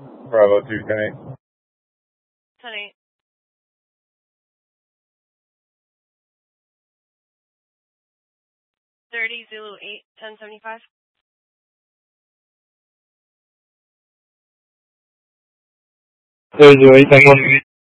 Bravo 210. 10-8. 30 Zulu 8, 1075. 30 8, 10